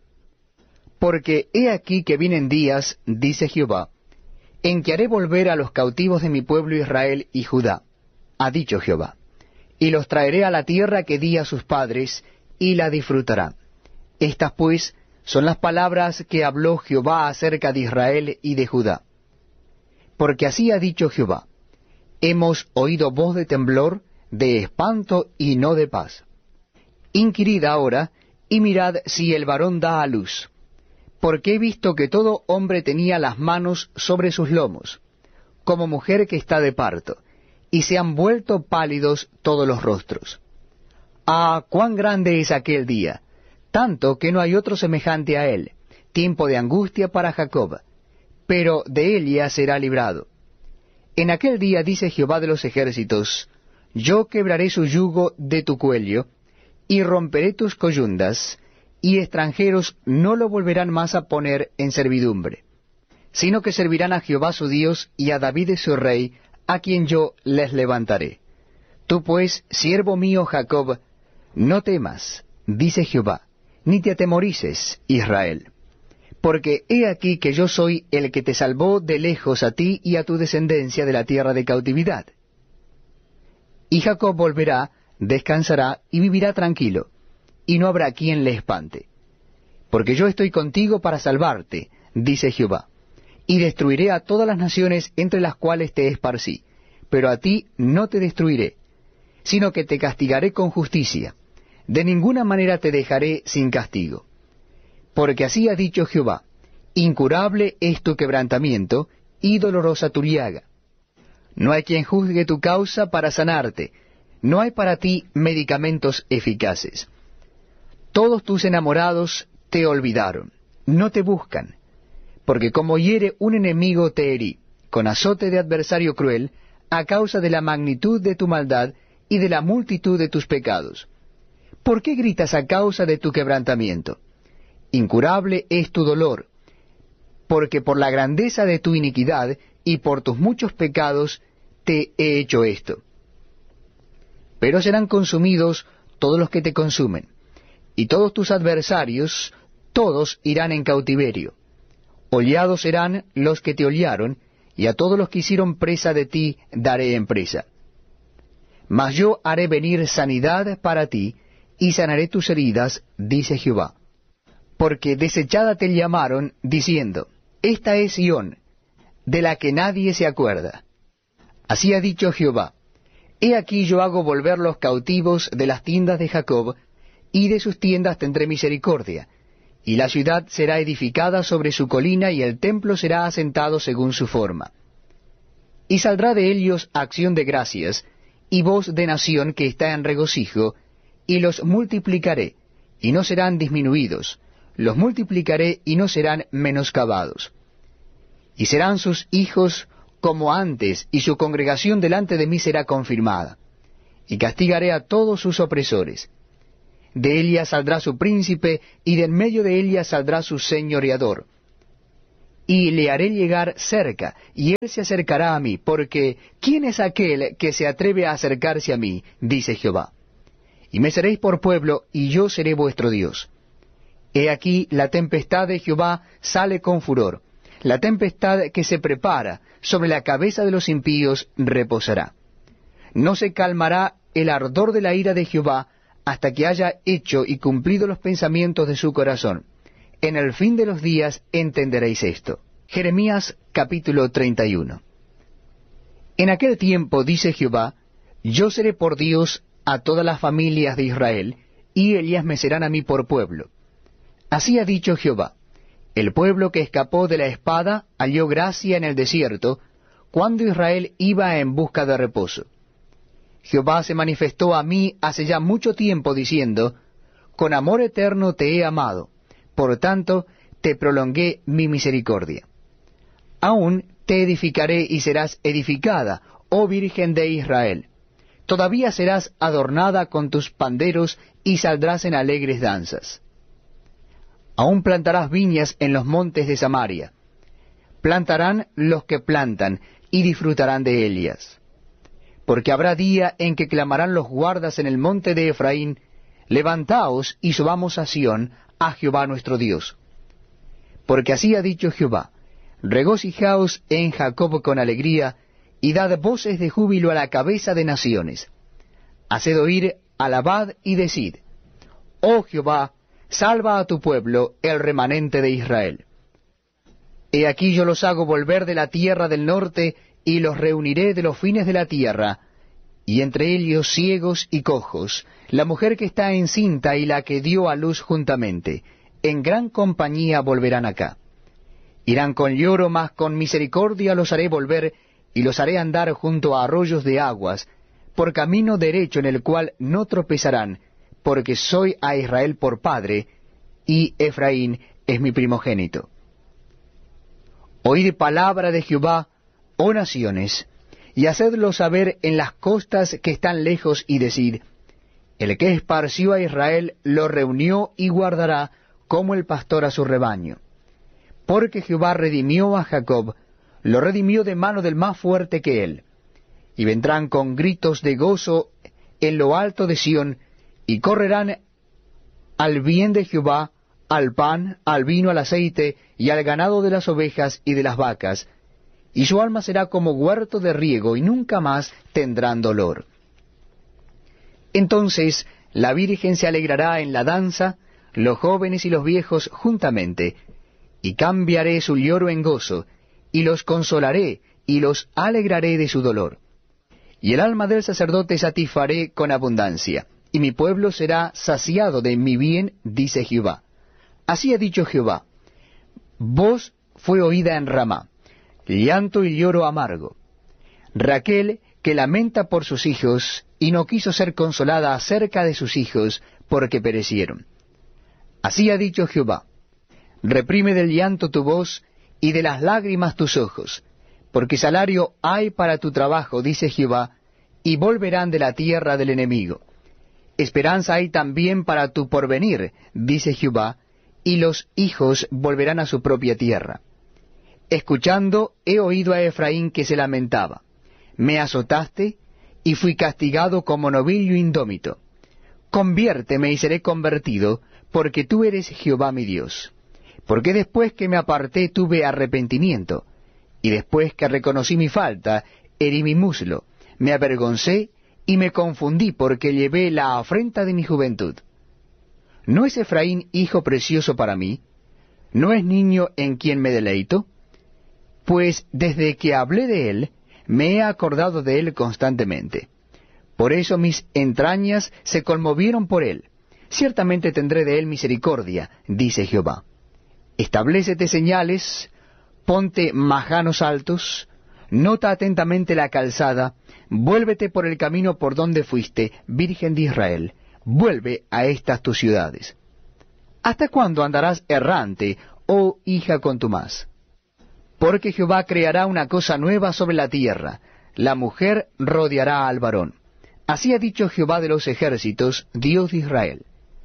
Porque he aquí que vienen días, dice Jehová, en que haré volver a los cautivos de mi pueblo Israel y Judá, ha dicho Jehová, y los traeré a la tierra que di a sus padres, y la disfrutarán. Estas pues son las palabras que habló Jehová acerca de Israel y de Judá. Porque así ha dicho Jehová: hemos oído voz de temblor, de espanto y no de paz. Inquirid ahora, y mirad si el varón da a luz. Porque he visto que todo hombre tenía las manos sobre sus lomos, como mujer que está de parto, y se han vuelto pálidos todos los rostros. Ah, cuán grande es aquel día, tanto que no hay otro semejante a él, tiempo de angustia para Jacob, pero de Elia será librado. En aquel día, dice Jehová de los ejércitos: yo quebraré su yugo de tu cuello, y romperé tus coyundas, y extranjeros no lo volverán más a poner en servidumbre, sino que servirán a Jehová su Dios y a David su rey, a quien yo les levantaré. Tú pues, siervo mío Jacob, no temas, dice Jehová, ni te atemorices, Israel. Porque he aquí que yo soy el que te salvó de lejos a ti y a tu descendencia de la tierra de cautividad. Y Jacob volverá, descansará y vivirá tranquilo, y no habrá quien le espante. Porque yo estoy contigo para salvarte, dice Jehová, y destruiré a todas las naciones entre las cuales te esparcí, pero a ti no te destruiré, sino que te castigaré con justicia, de ninguna manera te dejaré sin castigo. Porque así ha dicho Jehová: incurable es tu quebrantamiento, y dolorosa tu llaga. No hay quien juzgue tu causa para sanarte, no hay para ti medicamentos eficaces. Todos tus enamorados te olvidaron, no te buscan, porque como hiere un enemigo te herí, con azote de adversario cruel, a causa de la magnitud de tu maldad y de la multitud de tus pecados. ¿Por qué gritas a causa de tu quebrantamiento? Incurable es tu dolor, porque por la grandeza de tu iniquidad y por tus muchos pecados te he hecho esto. Pero serán consumidos todos los que te consumen, y todos tus adversarios, todos irán en cautiverio. Hollados serán los que te hollaron, y a todos los que hicieron presa de ti daré en presa. Mas yo haré venir sanidad para ti, y sanaré tus heridas, dice Jehová. Porque desechada te llamaron, diciendo: esta es Sión, de la que nadie se acuerda. Así ha dicho Jehová: he aquí yo hago volver los cautivos de las tiendas de Jacob, y de sus tiendas tendré misericordia, y la ciudad será edificada sobre su colina, y el templo será asentado según su forma. Y saldrá de ellos acción de gracias, y voz de nación que está en regocijo, y los multiplicaré, y no serán disminuidos, los multiplicaré y no serán menoscabados. Y serán sus hijos como antes, y su congregación delante de mí será confirmada. Y castigaré a todos sus opresores. de ella saldrá su príncipe, y de en medio de ella saldrá su señoreador. Y le haré llegar cerca, y él se acercará a mí, porque ¿quién es aquel que se atreve a acercarse a mí? Dice Jehová. Y me seréis por pueblo, y yo seré vuestro Dios. He aquí la tempestad de Jehová sale con furor, la tempestad que se prepara sobre la cabeza de los impíos reposará. No se calmará el ardor de la ira de Jehová hasta que haya hecho y cumplido los pensamientos de su corazón. En el fin de los días entenderéis esto. Jeremías capítulo 31. En aquel tiempo, dice Jehová, yo seré por Dios a todas las familias de Israel, y ellas me serán a mí por pueblo. Así ha dicho Jehová, el pueblo que escapó de la espada halló gracia en el desierto, cuando Israel iba en busca de reposo. Jehová se manifestó a mí hace ya mucho tiempo, diciendo, con amor eterno te he amado, por tanto te prolongué mi misericordia. Aún te edificaré y serás edificada, oh Virgen de Israel. Todavía serás adornada con tus panderos y saldrás en alegres danzas. Aún plantarás viñas en los montes de Samaria. Plantarán los que plantan y disfrutarán de ellas. Porque habrá día en que clamarán los guardas en el monte de Efraín, levantaos y subamos a Sión, a Jehová nuestro Dios. Porque así ha dicho Jehová, regocijaos en Jacob con alegría, y dad voces de júbilo a la cabeza de naciones. Haced oír, alabad y decid, oh Jehová, salva a tu pueblo, el remanente de Israel. He aquí yo los hago volver de la tierra del norte, y los reuniré de los fines de la tierra, y entre ellos ciegos y cojos, la mujer que está encinta y la que dio a luz juntamente, en gran compañía volverán acá. Irán con lloro, mas con misericordia los haré volver, y los haré andar junto a arroyos de aguas, por camino derecho en el cual no tropezarán, porque soy a Israel por padre, y Efraín es mi primogénito. Oíd palabra de Jehová, oh naciones, y hacedlo saber en las costas que están lejos, y decid, el que esparció a Israel lo reunió y guardará como el pastor a su rebaño. Porque Jehová redimió a Jacob, lo redimió de mano del más fuerte que él. Y vendrán con gritos de gozo en lo alto de Sión, y correrán al bien de Jehová, al pan, al vino, al aceite, y al ganado de las ovejas y de las vacas, y su alma será como huerto de riego, y nunca más tendrán dolor. Entonces la Virgen se alegrará en la danza, los jóvenes y los viejos juntamente, y cambiaré su lloro en gozo, y los consolaré, y los alegraré de su dolor. Y el alma del sacerdote satisfaré con abundancia, y mi pueblo será saciado de mi bien, dice Jehová. Así ha dicho Jehová, voz fue oída en Ramá, llanto y lloro amargo. Raquel, que lamenta por sus hijos, y no quiso ser consolada acerca de sus hijos, porque perecieron. Así ha dicho Jehová, reprime del llanto tu voz, y de las lágrimas tus ojos, porque salario hay para tu trabajo, dice Jehová, y volverán de la tierra del enemigo. Esperanza hay también para tu porvenir, dice Jehová, y los hijos volverán a su propia tierra. Escuchando, he oído a Efraín que se lamentaba. Me azotaste, y fui castigado como novillo indómito. Conviérteme y seré convertido, porque tú eres Jehová mi Dios. Porque después que me aparté tuve arrepentimiento, y después que reconocí mi falta, herí mi muslo, me avergoncé y me confundí porque llevé la afrenta de mi juventud. ¿No es Efraín hijo precioso para mí? ¿No es niño en quien me deleito? Pues desde que hablé de él, me he acordado de él constantemente. Por eso mis entrañas se conmovieron por él. Ciertamente tendré de él misericordia, dice Jehová. Establécete señales, ponte majanos altos, nota atentamente la calzada, vuélvete por el camino por donde fuiste, Virgen de Israel, vuelve a estas tus ciudades. ¿Hasta cuándo andarás errante, oh hija contumaz? Porque Jehová creará una cosa nueva sobre la tierra, la mujer rodeará al varón. Así ha dicho Jehová de los ejércitos, Dios de Israel.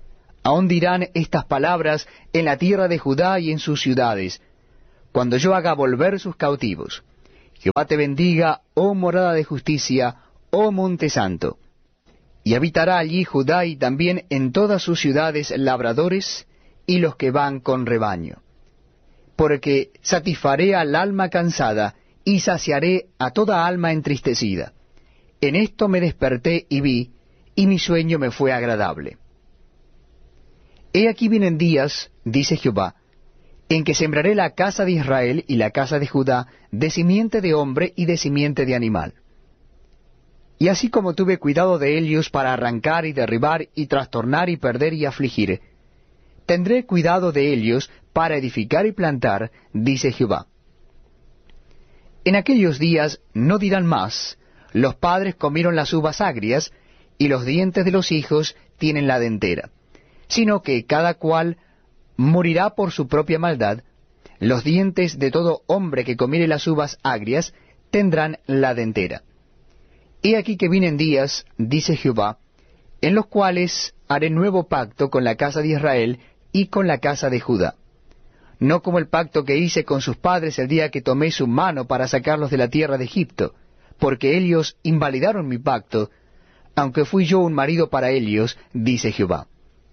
Aún dirán estas palabras en la tierra de Judá y en sus ciudades, cuando yo haga volver sus cautivos. Jehová te bendiga, oh morada de justicia, oh monte santo. Y habitará allí Judá y también en todas sus ciudades labradores y los que van con rebaño. Porque satisfaré al alma cansada y saciaré a toda alma entristecida. En esto me desperté y vi, y mi sueño me fue agradable. He aquí vienen días, dice Jehová, en que sembraré la casa de Israel y la casa de Judá de simiente de hombre y de simiente de animal. Y así como tuve cuidado de ellos para arrancar y derribar y trastornar y perder y afligir, tendré cuidado de ellos para edificar y plantar, dice Jehová. En aquellos días no dirán más, los padres comieron las uvas agrias, y los dientes de los hijos tienen la dentera, sino que cada cual morirá por su propia maldad. Los dientes de todo hombre que comiere las uvas agrias tendrán la dentera. He aquí que vienen días, dice Jehová, en los cuales haré nuevo pacto con la casa de Israel y con la casa de Judá. No como el pacto que hice con sus padres el día que tomé su mano para sacarlos de la tierra de Egipto, porque ellos invalidaron mi pacto, aunque fui yo un marido para ellos, dice Jehová.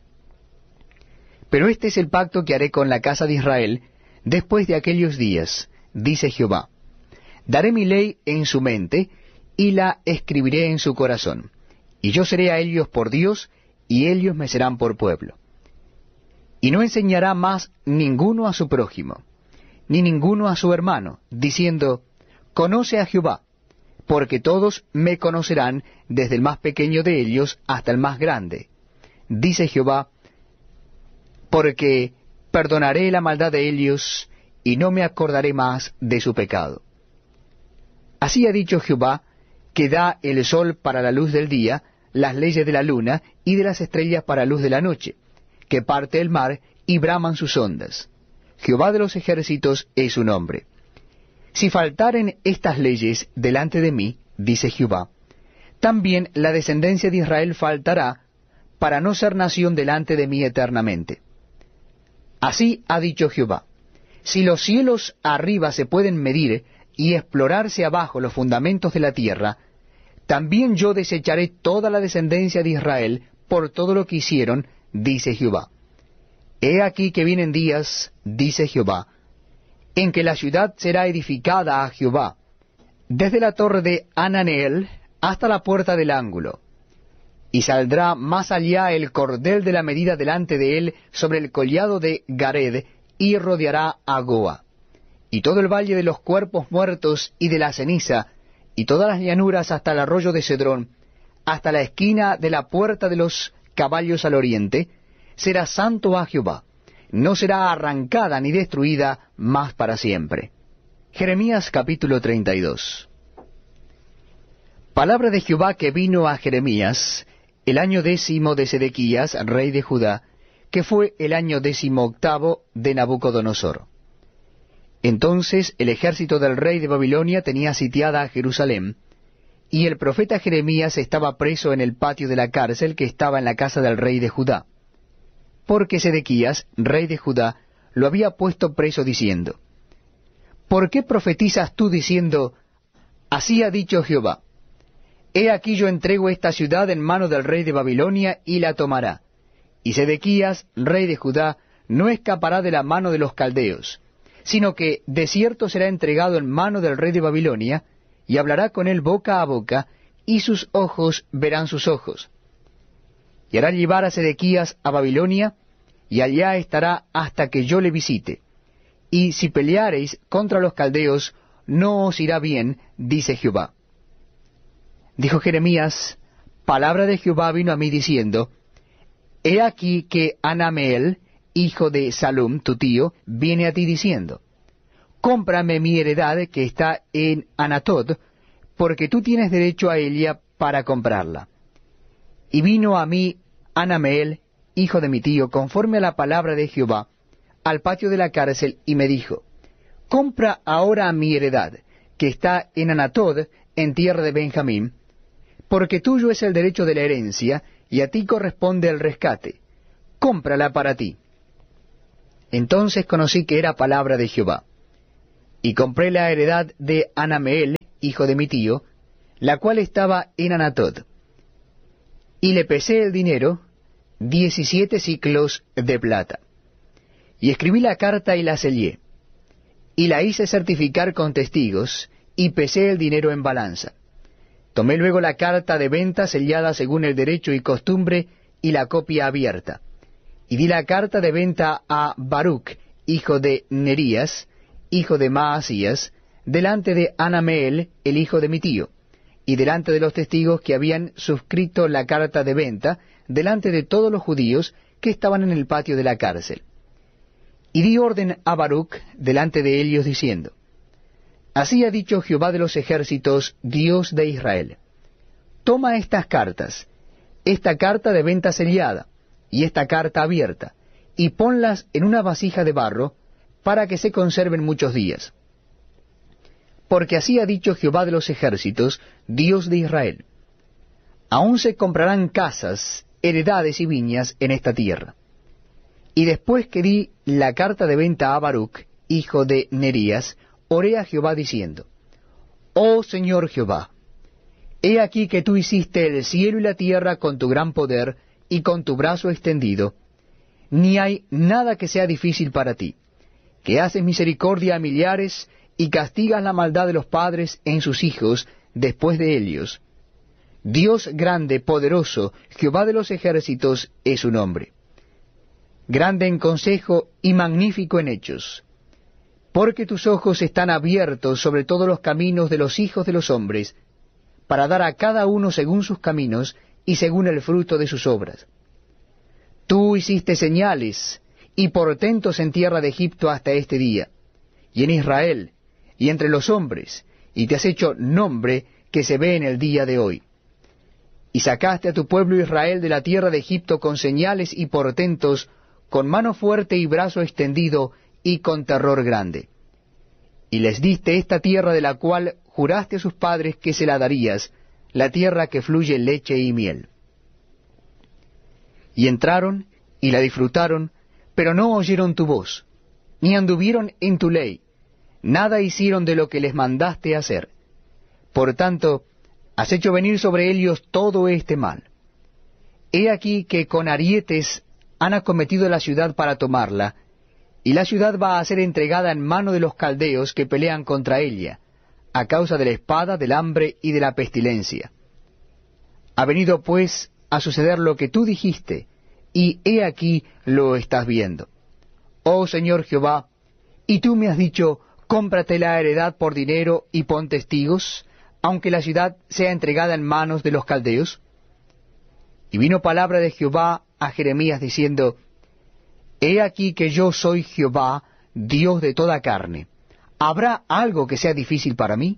Pero este es el pacto que haré con la casa de Israel después de aquellos días, dice Jehová. Daré mi ley en su mente, y la escribiré en su corazón. Y yo seré a ellos por Dios, y ellos me serán por pueblo. Y no enseñará más ninguno a su prójimo, ni ninguno a su hermano, diciendo, conoce a Jehová, porque todos me conocerán, desde el más pequeño de ellos hasta el más grande. Dice Jehová, porque perdonaré la maldad de ellos, y no me acordaré más de su pecado. Así ha dicho Jehová, que da el sol para la luz del día, las leyes de la luna, y de las estrellas para luz de la noche, que parte el mar, y braman sus ondas. Jehová de los ejércitos es su nombre. Si faltaren estas leyes delante de mí, dice Jehová, también la descendencia de Israel faltará, para no ser nación delante de mí eternamente. Así ha dicho Jehová, si los cielos arriba se pueden medir, y explorarse abajo los fundamentos de la tierra, también yo desecharé toda la descendencia de Israel por todo lo que hicieron, dice Jehová. He aquí que vienen días, dice Jehová, en que la ciudad será edificada a Jehová, desde la torre de Hananeel hasta la puerta del ángulo, y saldrá más allá el cordel de la medida delante de él sobre el collado de Gared, y rodeará a Goa. Y todo el valle de los cuerpos muertos y de la ceniza, y todas las llanuras hasta el arroyo de Cedrón, hasta la esquina de la puerta de los caballos al oriente, será santo a Jehová, no será arrancada ni destruida más para siempre. Jeremías capítulo 32. Palabra de Jehová que vino a Jeremías el año 10 de Sedequías, rey de Judá, que fue el año 18 de Nabucodonosor. Entonces el ejército del rey de Babilonia tenía sitiada a Jerusalén, y el profeta Jeremías estaba preso en el patio de la cárcel que estaba en la casa del rey de Judá, porque Sedequías, rey de Judá, lo había puesto preso diciendo, ¿por qué profetizas tú diciendo, así ha dicho Jehová? He aquí yo entrego esta ciudad en mano del rey de Babilonia, y la tomará. Y Sedequías, rey de Judá, no escapará de la mano de los caldeos, sino que de cierto será entregado en mano del rey de Babilonia, y hablará con él boca a boca, y sus ojos verán sus ojos. Y hará llevar a Sedequías a Babilonia, y allá estará hasta que yo le visite. Y si peleareis contra los caldeos, no os irá bien, dice Jehová. Dijo Jeremías, palabra de Jehová vino a mí diciendo, he aquí que Hanameel, hijo de Salum, tu tío, viene a ti diciendo, cómprame mi heredad que está en Anatot, porque tú tienes derecho a ella para comprarla. Y vino a mí Hanameel, hijo de mi tío, conforme a la palabra de Jehová, al patio de la cárcel, y me dijo, compra ahora mi heredad, que está en Anatot, en tierra de Benjamín, porque tuyo es el derecho de la herencia, y a ti corresponde el rescate. cómprala para ti. Entonces conocí que era palabra de Jehová. Y compré la heredad de Hanameel, hijo de mi tío, la cual estaba en Anatot. Y le pesé el dinero, 17 siclos de plata. Y escribí la carta y la sellé. Y la hice certificar con testigos, y pesé el dinero en balanza. Tomé luego la carta de venta sellada según el derecho y costumbre, y la copia abierta. Y di la carta de venta a Baruc, hijo de Nerías, hijo de Maasías, delante de Hanameel, el hijo de mi tío, y delante de los testigos que habían suscrito la carta de venta, delante de todos los judíos que estaban en el patio de la cárcel. Y di orden a Baruc delante de ellos, diciendo: Así ha dicho Jehová de los ejércitos, Dios de Israel: Toma estas cartas, esta carta de venta sellada, y esta carta abierta, y ponlas en una vasija de barro, para que se conserven muchos días. Porque así ha dicho Jehová de los ejércitos, Dios de Israel: Aún se comprarán casas, heredades y viñas en esta tierra. Y después que di la carta de venta a Baruc, hijo de Nerías, oré a Jehová diciendo: Oh Señor Jehová, he aquí que tú hiciste el cielo y la tierra con tu gran poder y con tu brazo extendido, ni hay nada que sea difícil para ti, que haces misericordia a millares y castigas la maldad de los padres en sus hijos después de ellos. Dios grande, poderoso, Jehová de los ejércitos es su nombre. Grande en consejo y magnífico en hechos. Porque tus ojos están abiertos sobre todos los caminos de los hijos de los hombres, para dar a cada uno según sus caminos y según el fruto de sus obras. Tú hiciste señales y portentos en tierra de Egipto hasta este día, y en Israel, y entre los hombres, y te has hecho nombre que se ve en el día de hoy. Y sacaste a tu pueblo Israel de la tierra de Egipto con señales y portentos, con mano fuerte y brazo extendido, y con terror grande. Y les diste esta tierra de la cual juraste a sus padres que se la darías, la tierra que fluye leche y miel. Y entraron y la disfrutaron, pero no oyeron tu voz, ni anduvieron en tu ley, nada hicieron de lo que les mandaste hacer. Por tanto, has hecho venir sobre ellos todo este mal. He aquí que con arietes han acometido la ciudad para tomarla, y la ciudad va a ser entregada en mano de los caldeos que pelean contra ella, a causa de la espada, del hambre y de la pestilencia. Ha venido pues a suceder lo que tú dijiste, y he aquí lo estás viendo. Oh Señor Jehová, y tú me has dicho: cómprate la heredad por dinero y pon testigos, aunque la ciudad sea entregada en manos de los caldeos. Y vino palabra de Jehová a Jeremías diciendo: He aquí que yo soy Jehová, Dios de toda carne. ¿Habrá algo que sea difícil para mí?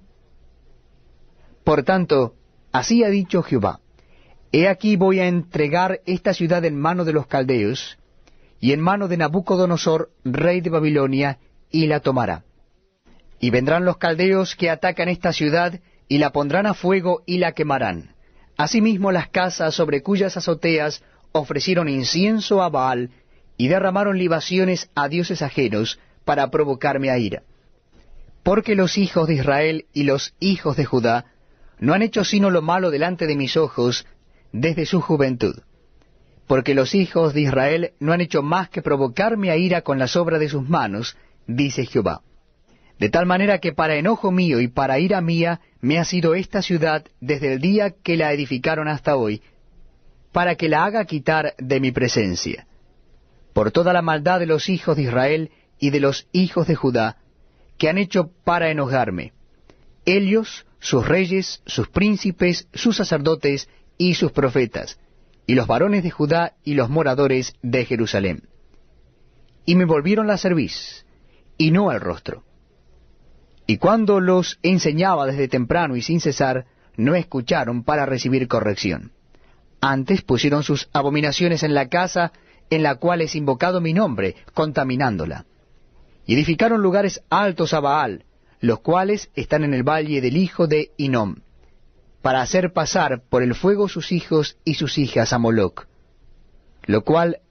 Por tanto, así ha dicho Jehová: He aquí voy a entregar esta ciudad en mano de los caldeos, y en mano de Nabucodonosor, rey de Babilonia, y la tomará. Y vendrán los caldeos que atacan esta ciudad, y la pondrán a fuego y la quemarán. Asimismo las casas sobre cuyas azoteas ofrecieron incienso a Baal, y derramaron libaciones a dioses ajenos, para provocarme a ira. Porque los hijos de Israel y los hijos de Judá no han hecho sino lo malo delante de mis ojos desde su juventud. Porque los hijos de Israel no han hecho más que provocarme a ira con las obras de sus manos, dice Jehová. De tal manera que para enojo mío y para ira mía me ha sido esta ciudad desde el día que la edificaron hasta hoy, para que la haga quitar de mi presencia. Por toda la maldad de los hijos de Israel y de los hijos de Judá, que han hecho para enojarme, ellos, sus reyes, sus príncipes, sus sacerdotes y sus profetas, y los varones de Judá y los moradores de Jerusalén. Y me volvieron la cerviz, y no el rostro. Y cuando los enseñaba desde temprano y sin cesar, no escucharon para recibir corrección. Antes pusieron sus abominaciones en la casa en la cual es invocado mi nombre, contaminándola. Y edificaron lugares altos a Baal, los cuales están en el valle del hijo de Hinnom, para hacer pasar por el fuego sus hijos y sus hijas a Moloc, lo cual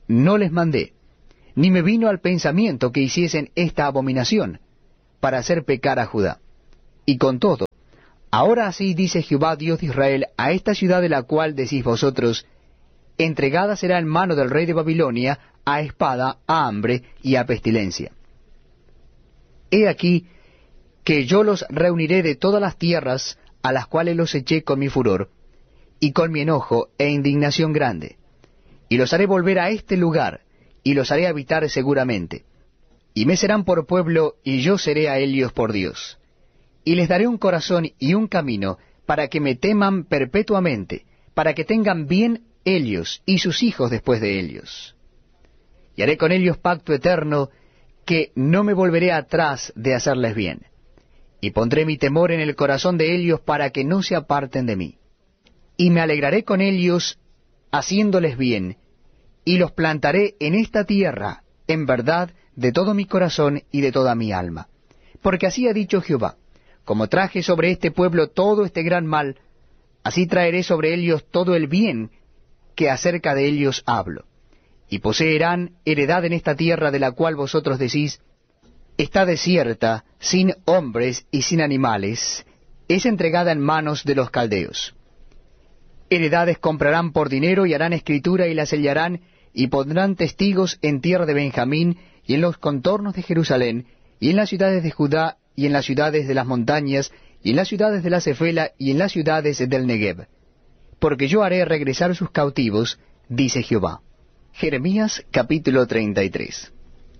no les mandé, ni me vino al pensamiento que hiciesen esta abominación, para hacer pecar a Judá. Y con todo, ahora así dice Jehová Dios de Israel a esta ciudad de la cual decís vosotros, entregada será en mano del rey de Babilonia, a espada, a hambre y a pestilencia. He aquí que yo los reuniré de todas las tierras a las cuales los eché con mi furor, y con mi enojo e indignación grande, y los haré volver a este lugar, y los haré habitar seguramente. Y me serán por pueblo, y yo seré a ellos por Dios. Y les daré un corazón y un camino, para que me teman perpetuamente, para que tengan bien ellos y sus hijos después de ellos. Y haré con ellos pacto eterno, que no me volveré atrás de hacerles bien. Y pondré mi temor en el corazón de ellos para que no se aparten de mí. Y me alegraré con ellos, haciéndoles bien, y los plantaré en esta tierra, en verdad, de todo mi corazón y de toda mi alma. Porque así ha dicho Jehová, como traje sobre este pueblo todo este gran mal, así traeré sobre ellos todo el bien que acerca de ellos hablo. Y poseerán heredad en esta tierra de la cual vosotros decís, está desierta, sin hombres y sin animales, es entregada en manos de los caldeos. Heredades comprarán por dinero y harán escritura y la sellarán, y pondrán testigos en tierra de Benjamín y en los contornos de Jerusalén, y en las ciudades de Judá, y en las ciudades de las montañas, y en las ciudades de la Cefela, y en las ciudades del Negev. Porque yo haré regresar sus cautivos, dice Jehová. Jeremías capítulo 33.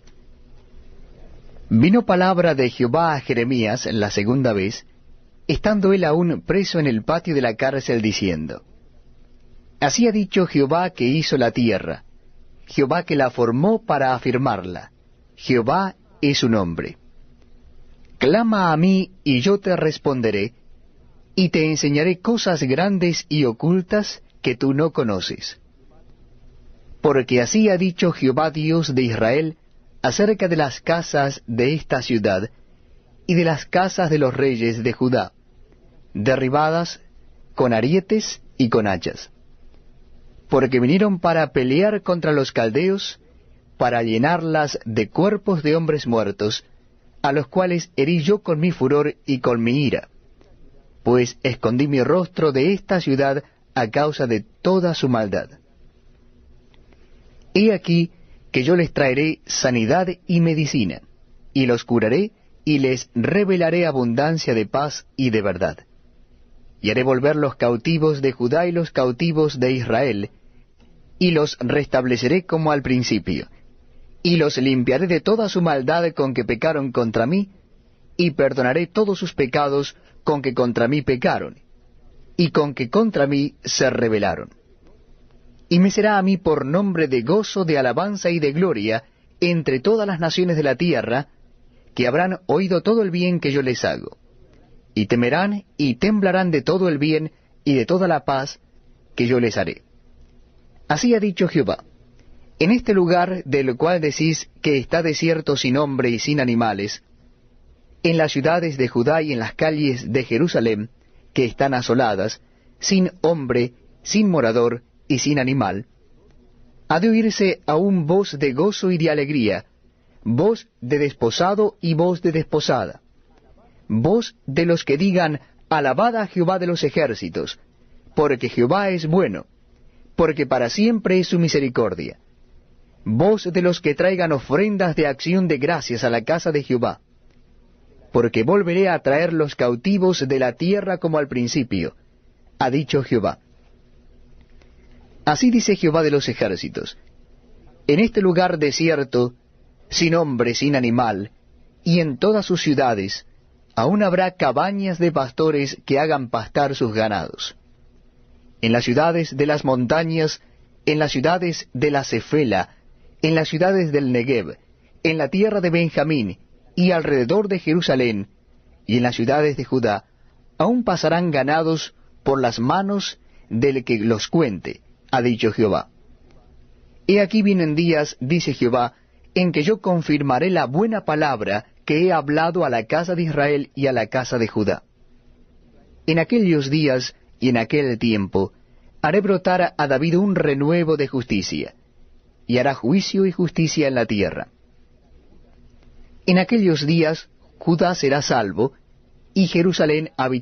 Vino palabra de Jehová a Jeremías la segunda vez, estando él aún preso en el patio de la cárcel, diciendo, Así ha dicho Jehová que hizo la tierra, Jehová que la formó para afirmarla, Jehová es su nombre. Clama a mí, y yo te responderé, y te enseñaré cosas grandes y ocultas que tú no conoces. Porque así ha dicho Jehová Dios de Israel acerca de las casas de esta ciudad, y de las casas de los reyes de Judá, derribadas con arietes y con hachas. Porque vinieron para pelear contra los caldeos, para llenarlas de cuerpos de hombres muertos, a los cuales herí yo con mi furor y con mi ira, pues escondí mi rostro de esta ciudad a causa de toda su maldad. He aquí que yo les traeré sanidad y medicina, y los curaré, y les revelaré abundancia de paz y de verdad. Y haré volver los cautivos de Judá y los cautivos de Israel, y los restableceré como al principio, y los limpiaré de toda su maldad con que pecaron contra mí, y perdonaré todos sus pecados con que contra mí pecaron, y con que contra mí se rebelaron. Y me será a mí por nombre de gozo, de alabanza y de gloria entre todas las naciones de la tierra, que habrán oído todo el bien que yo les hago. Y temerán y temblarán de todo el bien y de toda la paz que yo les haré. Así ha dicho Jehová, en este lugar del cual decís que está desierto sin hombre y sin animales, en las ciudades de Judá y en las calles de Jerusalén, que están asoladas, sin hombre, sin morador y sin animal, ha de oírse aún voz de gozo y de alegría, voz de desposado y voz de desposada, voz de los que digan, alabad a Jehová de los ejércitos, porque Jehová es bueno, porque para siempre es su misericordia, voz de los que traigan ofrendas de acción de gracias a la casa de Jehová, porque volveré a traer los cautivos de la tierra como al principio, ha dicho Jehová. Así dice Jehová de los ejércitos, en este lugar desierto, sin hombre, sin animal, y en todas sus ciudades, aún habrá cabañas de pastores que hagan pastar sus ganados. En las ciudades de las montañas, en las ciudades de la Cefela, en las ciudades del Negev, en la tierra de Benjamín, y alrededor de Jerusalén, y en las ciudades de Judá, aún pasarán ganados por las manos del que los cuente, ha dicho Jehová. He aquí vienen días, dice Jehová, en que yo confirmaré la buena palabra que he hablado a la casa de Israel y a la casa de Judá. En aquellos días y en aquel tiempo haré brotar a David un renuevo de justicia, y hará juicio y justicia en la tierra. En aquellos días Judá será salvo, y Jerusalén habitará